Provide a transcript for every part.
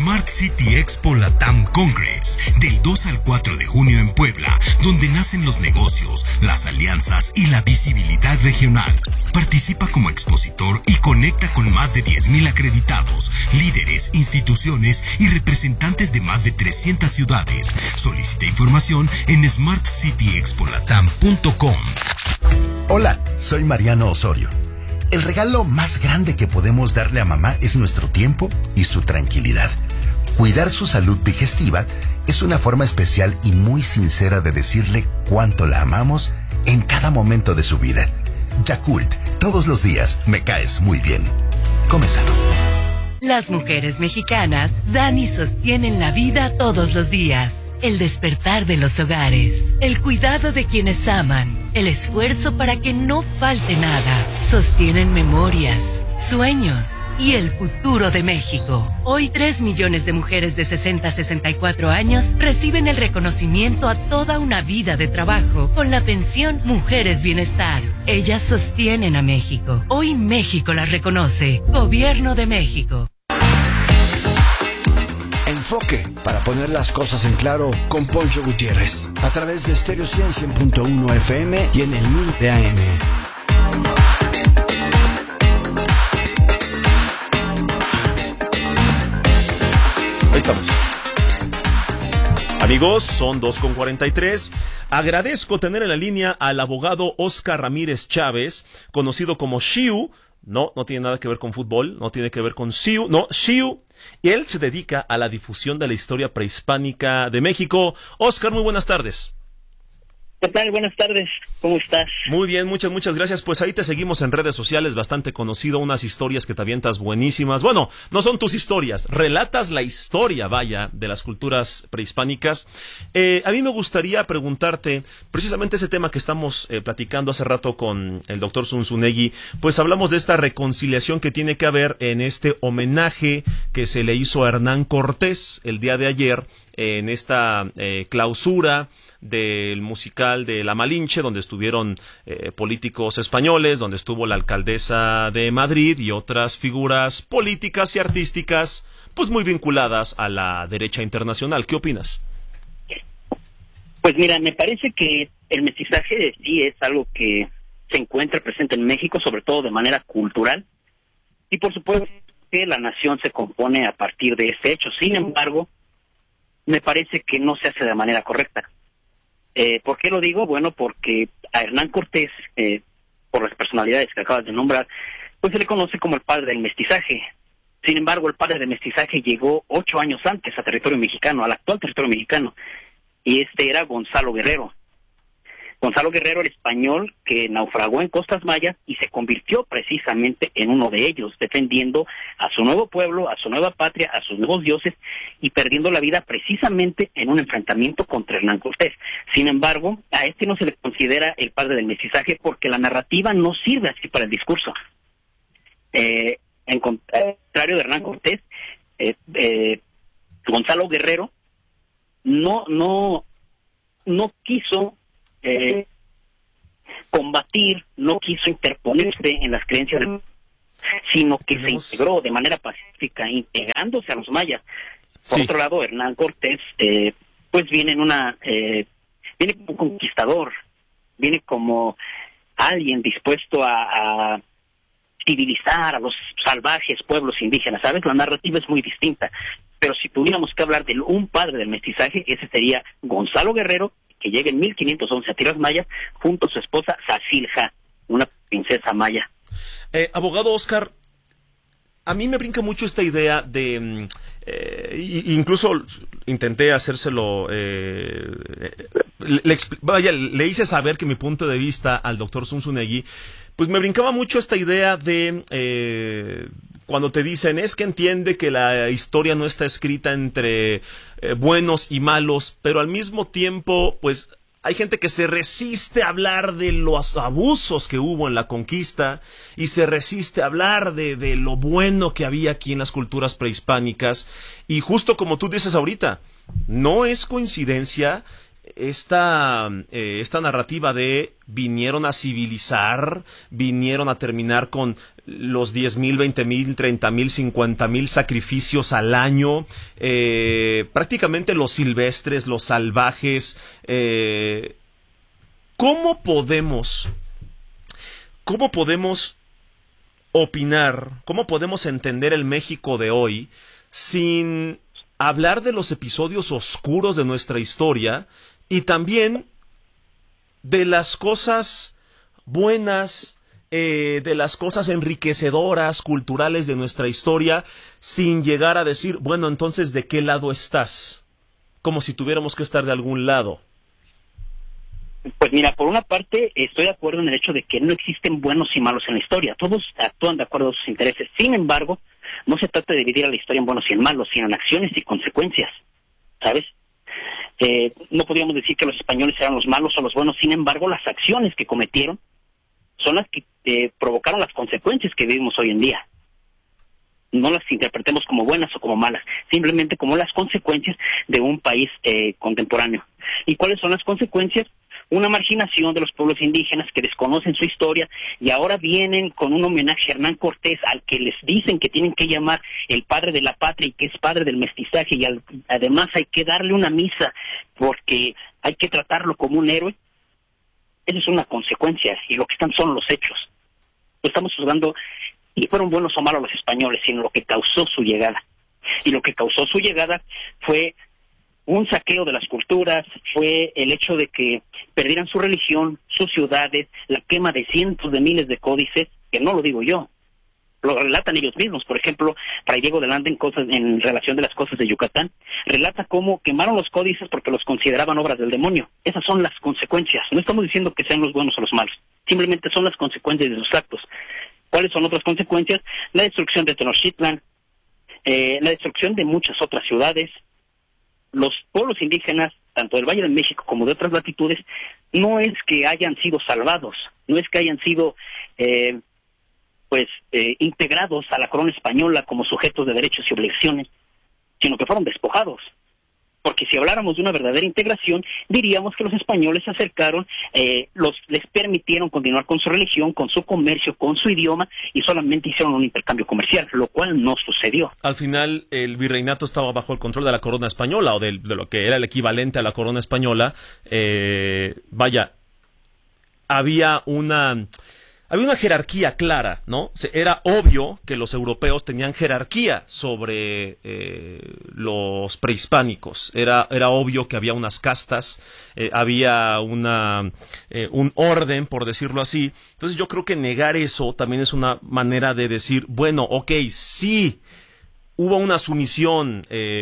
Smart City Expo Latam Congress, del 2 al 4 de junio en Puebla, donde nacen los negocios, las alianzas y la visibilidad regional. Participa como expositor y conecta con más de 10,000 acreditados, líderes, instituciones y representantes de más de 300 ciudades. Solicita información en smartcityexpolatam.com. Hola, soy Mariano Osorio. El regalo más grande que podemos darle a mamá es nuestro tiempo y su tranquilidad. Cuidar su salud digestiva es una forma especial y muy sincera de decirle cuánto la amamos en cada momento de su vida. Yakult, todos los días me caes muy bien. Come sano. Las mujeres mexicanas dan y sostienen la vida todos los días. El despertar de los hogares, el cuidado de quienes aman, el esfuerzo para que no falte nada. Sostienen memorias, sueños y el futuro de México. Hoy 3 millones de mujeres de 60 a 64 años reciben el reconocimiento a toda una vida de trabajo con la pensión Mujeres Bienestar. Ellas sostienen a México. Hoy México las reconoce. Gobierno de México. Enfoque, para poner las cosas en claro, con Poncho Gutiérrez, a través de Stereo 100.1 FM y en el 1000 de AM. Ahí estamos. Amigos, son 2:43. Agradezco tener en la línea al abogado Óscar Ramírez Chávez, conocido como Xiu. No tiene nada que ver con fútbol, no tiene que ver con Xiu, no, Xiu. Y él se dedica a la difusión de la historia prehispánica de México. Óscar, muy buenas tardes. ¿Qué tal? Buenas tardes. ¿Cómo estás? Muy bien, muchas gracias. Pues ahí te seguimos en redes sociales, bastante conocido, unas historias que te avientas buenísimas. Bueno, no son tus historias, relatas la historia, vaya, de las culturas prehispánicas. A mí me gustaría preguntarte, precisamente ese tema que estamos platicando hace rato con el doctor Zunzunegui, pues hablamos de esta reconciliación que tiene que haber en este homenaje que se le hizo a Hernán Cortés el día de ayer, en esta clausura del musical de La Malinche, donde estuvieron políticos españoles, donde estuvo la alcaldesa de Madrid y otras figuras políticas y artísticas, pues muy vinculadas a la derecha internacional. ¿Qué opinas? Pues mira, me parece que el mestizaje sí es algo que se encuentra presente en México, sobre todo de manera cultural, y por supuesto que la nación se compone a partir de ese hecho. Sin embargo, me parece que no se hace de manera correcta. ¿Por qué lo digo? Bueno, porque a Hernán Cortés, por las personalidades que acabas de nombrar, pues se le conoce como el padre del mestizaje. Sin embargo, el padre del mestizaje llegó 8 años antes a territorio mexicano, al actual territorio mexicano, y este era Gonzalo Guerrero. Gonzalo Guerrero, el español que naufragó en costas mayas y se convirtió precisamente en uno de ellos, defendiendo a su nuevo pueblo, a su nueva patria, a sus nuevos dioses y perdiendo la vida precisamente en un enfrentamiento contra Hernán Cortés. Sin embargo, a este no se le considera el padre del mestizaje porque la narrativa no sirve así para el discurso. En contrario de Hernán Cortés, Gonzalo Guerrero no quiso combatir, no quiso interponerse en las creencias sino que se integró de manera pacífica, integrándose a los mayas. Por otro lado, Hernán Cortés pues viene viene como conquistador, viene como alguien dispuesto a civilizar a los salvajes pueblos indígenas, ¿sabes? La narrativa es muy distinta, pero si tuviéramos que hablar de un padre del mestizaje, ese sería Gonzalo Guerrero, que llega en 1511 a Tierras Mayas junto a su esposa Sacilja, una princesa maya. Abogado Óscar, a mí me brinca mucho esta idea de, incluso intenté hacérselo, le hice saber que mi punto de vista al doctor Zunzunegui, pues me brincaba mucho esta idea de cuando te dicen, es que entiende que la historia no está escrita entre buenos y malos, pero al mismo tiempo, pues hay gente que se resiste a hablar de los abusos que hubo en la conquista y se resiste a hablar de lo bueno que había aquí en las culturas prehispánicas. Y justo como tú dices ahorita, no es coincidencia esta narrativa de vinieron a civilizar, vinieron a terminar con los 10,000, 20,000, 30,000, 50,000 sacrificios al año, prácticamente los silvestres, los salvajes. ¿Cómo podemos opinar, cómo podemos entender el México de hoy sin hablar de los episodios oscuros de nuestra historia y también de las cosas buenas, de las cosas enriquecedoras, culturales de nuestra historia, sin llegar a decir, bueno, entonces, ¿de qué lado estás? Como si tuviéramos que estar de algún lado. Pues mira, por una parte estoy de acuerdo en el hecho de que no existen buenos y malos en la historia. Todos actúan de acuerdo a sus intereses. Sin embargo, no se trata de dividir a la historia en buenos y en malos, sino en acciones y consecuencias, ¿sabes? No podríamos decir que los españoles eran los malos o los buenos. Sin embargo, las acciones que cometieron son las que provocaron las consecuencias que vivimos hoy en día. No las interpretemos como buenas o como malas, simplemente como las consecuencias de un país contemporáneo. ¿Y cuáles son las consecuencias? Una marginación de los pueblos indígenas que desconocen su historia y ahora vienen con un homenaje a Hernán Cortés, al que les dicen que tienen que llamar el padre de la patria y que es padre del mestizaje, y además hay que darle una misa porque hay que tratarlo como un héroe. Esa es una consecuencia, y lo que están son los hechos. No estamos juzgando si fueron buenos o malos los españoles, sino lo que causó su llegada. Y lo que causó su llegada fue un saqueo de las culturas, fue el hecho de que perdieran su religión, sus ciudades, la quema de cientos de miles de códices, que no lo digo yo, lo relatan ellos mismos. Por ejemplo, Fray Diego de Landa en relación de las cosas de Yucatán, relata cómo quemaron los códices porque los consideraban obras del demonio. Esas son las consecuencias. No estamos diciendo que sean los buenos o los malos, simplemente son las consecuencias de sus actos. ¿Cuáles son otras consecuencias? La destrucción de Tenochtitlan, la destrucción de muchas otras ciudades. Los pueblos indígenas, tanto del Valle de México como de otras latitudes, no es que hayan sido salvados, no es que hayan sido integrados a la corona española como sujetos de derechos y obligaciones, sino que fueron despojados. Porque si habláramos de una verdadera integración, diríamos que los españoles se acercaron, les permitieron continuar con su religión, con su comercio, con su idioma, y solamente hicieron un intercambio comercial, lo cual no sucedió. Al final, el virreinato estaba bajo el control de la corona española, o de lo que era el equivalente a la corona española. Había una jerarquía clara, ¿no? Era obvio que los europeos tenían jerarquía sobre los prehispánicos. Era obvio que había unas castas, había un orden, por decirlo así. Entonces yo creo que negar eso también es una manera de decir, bueno, ok, sí, hubo una sumisión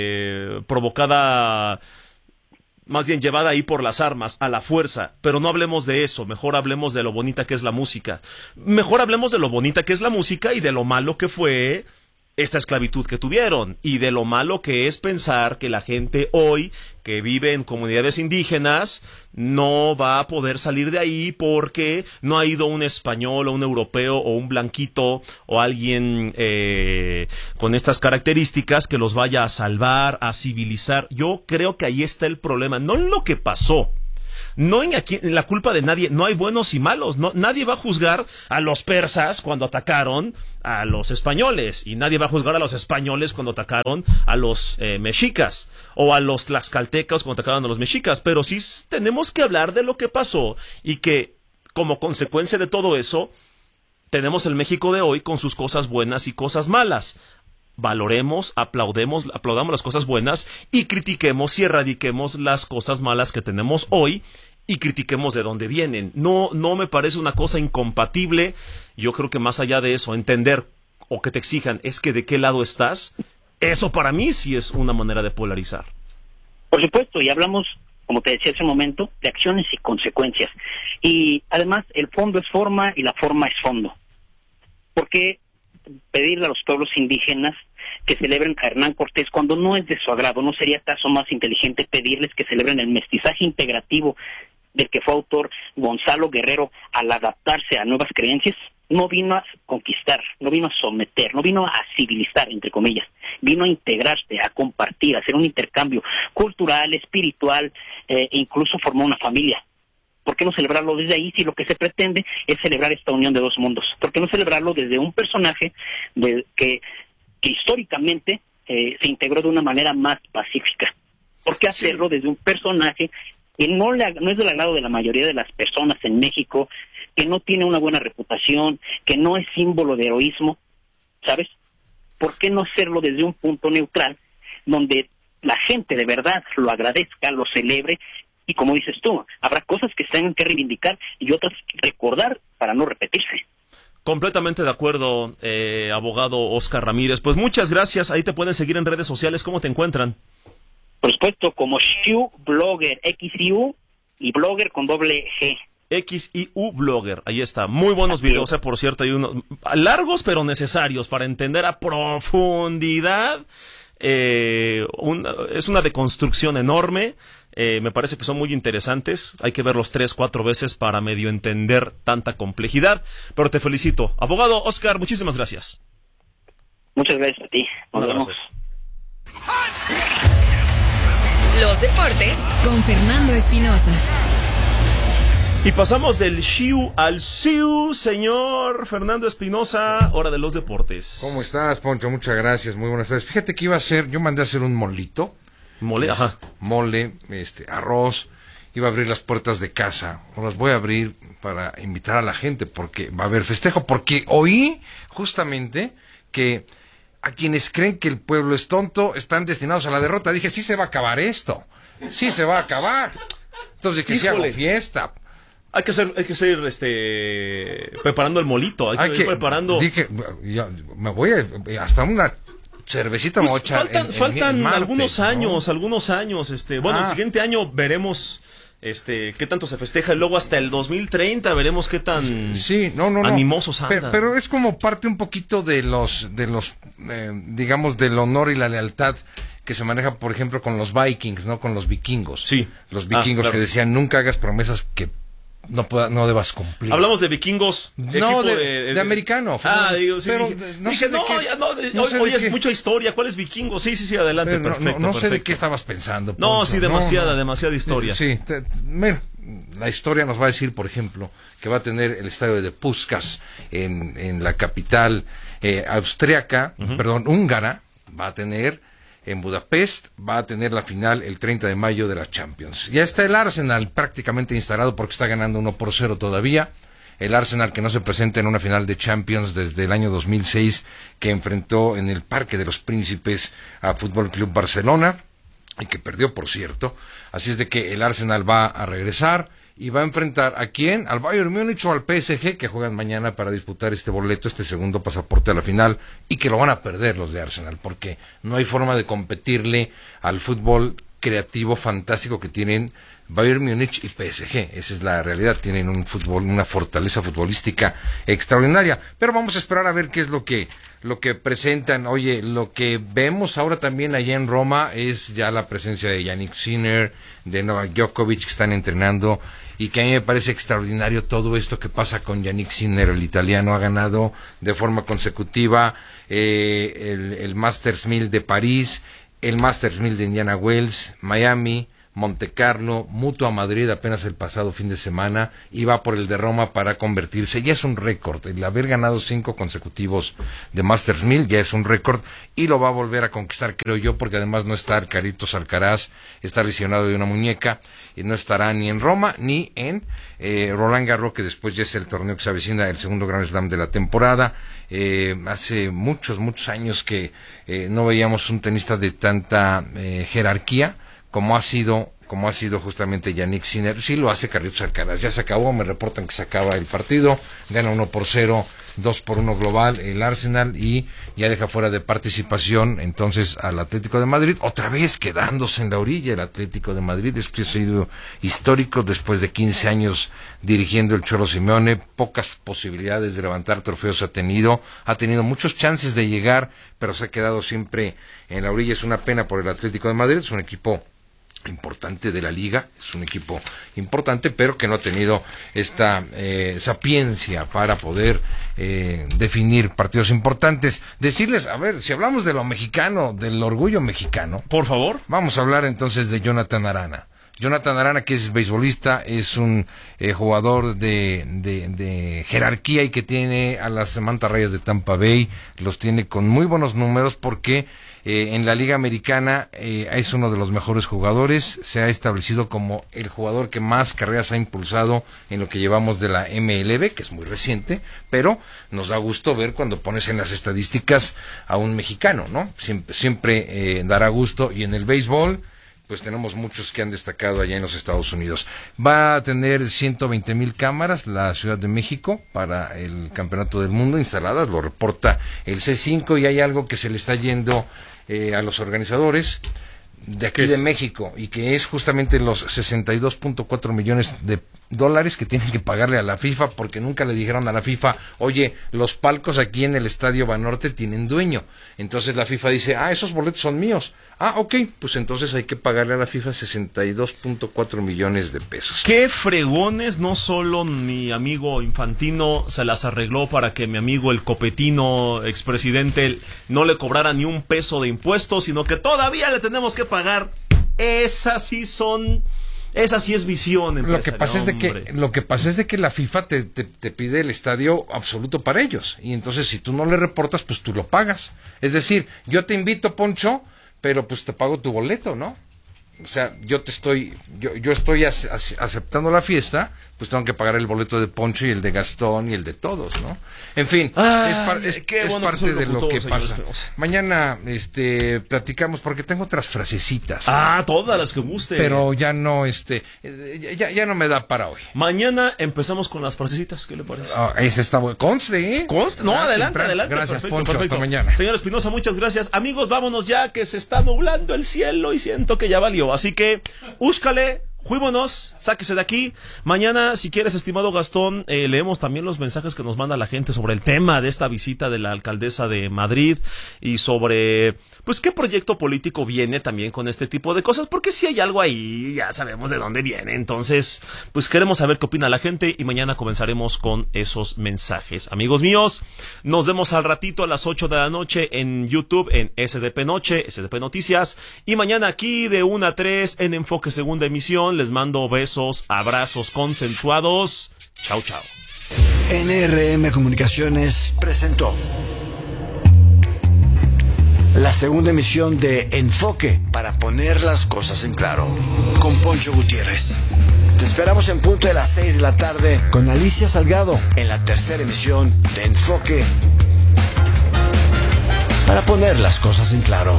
provocada, más bien llevada ahí por las armas, a la fuerza, pero no hablemos de eso, mejor hablemos de lo bonita que es la música. Mejor hablemos de lo bonita que es la música y de lo malo que fue esta esclavitud que tuvieron, y de lo malo que es pensar que la gente hoy que vive en comunidades indígenas no va a poder salir de ahí porque no ha ido un español o un europeo o un blanquito o alguien con estas características que los vaya a salvar, a civilizar. Yo creo que ahí está el problema, no en lo que pasó. No en la culpa de nadie, no hay buenos y malos, nadie va a juzgar a los persas cuando atacaron a los españoles, y nadie va a juzgar a los españoles cuando atacaron a los mexicas, o a los tlaxcaltecas cuando atacaron a los mexicas, pero sí tenemos que hablar de lo que pasó, y que como consecuencia de todo eso tenemos el México de hoy con sus cosas buenas y cosas malas. Valoremos, aplaudamos las cosas buenas y critiquemos y erradiquemos las cosas malas que tenemos hoy y critiquemos de dónde vienen. No me parece una cosa incompatible. Yo creo que más allá de eso, entender o que te exijan es que de qué lado estás, eso para mí sí es una manera de polarizar. Por supuesto, y hablamos, como te decía hace un momento, de acciones y consecuencias. Y además el fondo es forma y la forma es fondo. ¿Por qué pedirle a los pueblos indígenas que celebren a Hernán Cortés cuando no es de su agrado? ¿No sería acaso más inteligente pedirles que celebren el mestizaje integrativo del que fue autor Gonzalo Guerrero al adaptarse a nuevas creencias? No vino a conquistar, no vino a someter, no vino a civilizar, entre comillas. Vino a integrarse, a compartir, a hacer un intercambio cultural, espiritual, incluso formó una familia. ¿Por qué no celebrarlo desde ahí si lo que se pretende es celebrar esta unión de dos mundos? ¿Por qué no celebrarlo desde un personaje que históricamente se integró de una manera más pacífica? ¿Por qué hacerlo desde un personaje que no es del agrado de la mayoría de las personas en México, que no tiene una buena reputación, que no es símbolo de heroísmo? ¿Sabes? ¿Por qué no hacerlo desde un punto neutral, donde la gente de verdad lo agradezca, lo celebre? Y como dices tú, habrá cosas que se tengan que reivindicar y otras que recordar para no repetirse. Completamente de acuerdo, abogado Oscar Ramírez. Pues muchas gracias. Ahí te pueden seguir en redes sociales. ¿Cómo te encuentran? Por supuesto, como Xiu Blogger, XIU y Blogger con doble G. XIU Blogger, ahí está. Muy buenos videos, por cierto. Hay unos largos pero necesarios para entender a profundidad. Es una deconstrucción enorme. Me parece que son muy interesantes. Hay que verlos 3-4 veces para medio entender tanta complejidad. Pero te felicito. Abogado Oscar, muchísimas gracias. Muchas gracias a ti. Nos vemos. Los deportes con Fernando Espinosa. Y pasamos del Xiu al Siu, señor Fernando Espinosa, hora de los deportes. ¿Cómo estás, Poncho? Muchas gracias, muy buenas tardes. Fíjate que yo mandé a hacer un molito. Mole, ajá. Mole, arroz, iba a abrir las puertas de casa. Las voy a abrir para invitar a la gente porque va a haber festejo. Porque oí justamente que a quienes creen que el pueblo es tonto están destinados a la derrota. Dije, sí se va a acabar esto. Sí se va a acabar. Entonces dije, sí hago fiesta. Hay que ser preparando el molito. Hay que ir preparando. Dije, me voy hasta una cervecita pues mocha. Faltan martes, algunos años. Bueno, Ah. el siguiente año veremos qué tanto se festeja, y luego hasta el 2030 veremos qué tan animosos andan. Pero es como parte un poquito de los digamos, del honor y la lealtad que se maneja, por ejemplo, con los Vikings, ¿no? Con los vikingos. Sí. Los vikingos claro. que decían, nunca hagas promesas que no debas cumplir. Hablamos de vikingos, de americano. Digo, sí. Pero hoy es mucha historia. ¿Cuál es vikingo? Sí, adelante, perfecto. No sé de qué estabas pensando. No, sí, demasiada historia. Sí, mira, la historia nos va a decir, por ejemplo, que va a tener el estadio de Puskás en la capital austriaca, húngara, va a tener en Budapest, va a tener la final el 30 de mayo de la Champions. Ya está el Arsenal prácticamente instalado porque está ganando 1-0 todavía. El Arsenal que no se presenta en una final de Champions desde el año 2006, que enfrentó en el Parque de los Príncipes a Fútbol Club Barcelona y que perdió, por cierto. Así es de que el Arsenal va a regresar y va a enfrentar ¿a quién? Al Bayern Múnich o al PSG, que juegan mañana para disputar este boleto, este segundo pasaporte a la final, y que lo van a perder los de Arsenal, porque no hay forma de competirle al fútbol creativo, fantástico que tienen Bayern Múnich y PSG. Esa es la realidad, tienen un fútbol, una fortaleza futbolística extraordinaria. Pero vamos a esperar a ver qué es lo que presentan. Oye, lo que vemos ahora también allá en Roma es ya la presencia de Yannick Sinner, de Novak Djokovic, que están entrenando, y que a mí me parece extraordinario todo esto que pasa con Yannick Sinner. El italiano ha ganado de forma consecutiva el Masters 1000 de París, el Masters 1000 de Indiana Wells, Miami, Monte Carlo, Mutua Madrid apenas el pasado fin de semana, y va por el de Roma para convertirse, ya es un récord, el haber ganado 5 consecutivos de Masters 1000 ya es un récord, y lo va a volver a conquistar, creo yo, porque además no está Carlitos Alcaraz, está lesionado de una muñeca, y no estará ni en Roma, ni en Roland Garros, que después ya es el torneo que se avecina, el segundo Grand Slam de la temporada. Hace muchos años que no veíamos un tenista de tanta jerarquía, como ha sido justamente Yannick Sinner. Sí lo hace Carlitos Alcaraz. Ya se acabó, me reportan que se acaba el partido, gana 1-0, 2-1 global el Arsenal, y ya deja fuera de participación entonces al Atlético de Madrid, otra vez quedándose en la orilla el Atlético de Madrid. Esto ha sido histórico después de 15 años dirigiendo el Cholo Simeone. Pocas posibilidades de levantar trofeos ha tenido muchos chances de llegar, pero se ha quedado siempre en la orilla. Es una pena por el Atlético de Madrid, es un equipo importante de la liga, es un equipo importante, pero que no ha tenido esta sapiencia para poder definir partidos importantes. Decirles, a ver, si hablamos de lo mexicano, del orgullo mexicano, por favor, vamos a hablar entonces de Jonathan Arana. Jonathan Arana, que es beisbolista, es un jugador de jerarquía y que tiene a las Manta Rayas de Tampa Bay, los tiene con muy buenos números porque en la Liga Americana es uno de los mejores jugadores, se ha establecido como el jugador que más carreras ha impulsado en lo que llevamos de la MLB, que es muy reciente, pero nos da gusto ver cuando pones en las estadísticas a un mexicano, ¿no? Siempre dará gusto, y en el béisbol pues tenemos muchos que han destacado allá en los Estados Unidos. Va a tener 120,000 cámaras la Ciudad de México para el Campeonato del Mundo instaladas, lo reporta el C5, y hay algo que se le está yendo a los organizadores de aquí de México, y que es justamente los 62.4 millones de dólares que tienen que pagarle a la FIFA, porque nunca le dijeron a la FIFA, oye, los palcos aquí en el Estadio Banorte tienen dueño. Entonces la FIFA dice, esos boletos son míos. Ok, pues entonces hay que pagarle a la FIFA 62.4 millones de pesos. Qué fregones, no solo mi amigo Infantino se las arregló para que mi amigo el Copetino, expresidente, no le cobrara ni un peso de impuestos, sino que todavía le tenemos que pagar. Esa sí es visión. Lo que pasa es de que la FIFA te pide el estadio absoluto para ellos, y entonces si tú no le reportas, pues tú lo pagas. Es decir, yo te invito, Poncho, pero pues te pago tu boleto, ¿no? O sea, yo estoy aceptando la fiesta, pues tengo que pagar el boleto de Poncho y el de Gastón y el de todos, ¿no? En fin, es parte de lo que pasa. Mañana platicamos, porque tengo otras frasecitas. Todas las que guste. Pero ya no ya no me da para hoy. Mañana empezamos con las frasecitas, ¿qué le parece? Ese está bueno. Conste, ¿eh? No, adelante. Gracias, perfecto, Poncho, perfecto. hasta mañana. Señor Espinosa, muchas gracias. Amigos, vámonos ya, que se está nublando el cielo y siento que ya valió. Así que, úscale, juímonos, sáquese de aquí. Mañana, si quieres, estimado Gastón, leemos también los mensajes que nos manda la gente sobre el tema de esta visita de la alcaldesa de Madrid y sobre, pues, qué proyecto político viene también con este tipo de cosas, porque si hay algo ahí, ya sabemos de dónde viene. Entonces, pues, queremos saber qué opina la gente y mañana comenzaremos con esos mensajes. Amigos míos, nos vemos al ratito a las 8 de la noche en YouTube, en SDP Noche, SDP Noticias, y mañana aquí de 1 a 3 en Enfoque Segunda Emisión. Les mando besos, abrazos consensuados. Chau, chau. NRM Comunicaciones presentó la segunda emisión de Enfoque, para poner las cosas en claro, con Poncho Gutiérrez. Te esperamos en punto de las 6 de la tarde con Alicia Salgado en la tercera emisión de Enfoque, para poner las cosas en claro.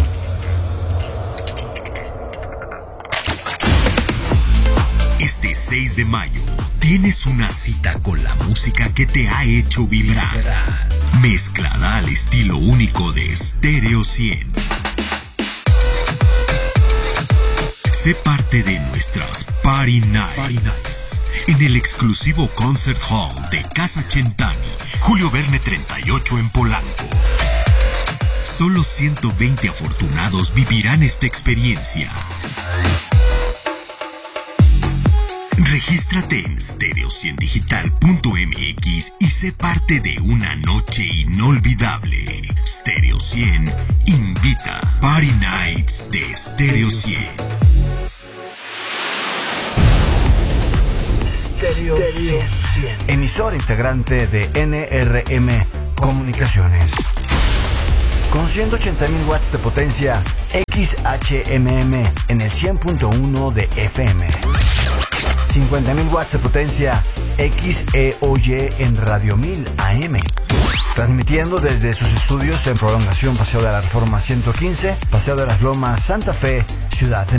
Este 6 de mayo tienes una cita con la música que te ha hecho vibrar, mezclada al estilo único de Stereo 100. Sé parte de nuestras Party Nights en el exclusivo Concert Hall de Casa Centani, Julio Verne 38 en Polanco. Solo 120 afortunados vivirán esta experiencia. Regístrate en stereo100digital.mx y sé parte de una noche inolvidable. Stereo 100 invita. Party Nights de Stereo 100. Stereo 100. Emisora integrante de NRM Comunicaciones. Con 180,000 watts de potencia XHMM en el 100.1 de FM. 50,000 watts de potencia XEOY en Radio 1000 AM. Transmitiendo desde sus estudios en Prolongación Paseo de la Reforma 115, Paseo de las Lomas, Santa Fe, Ciudad de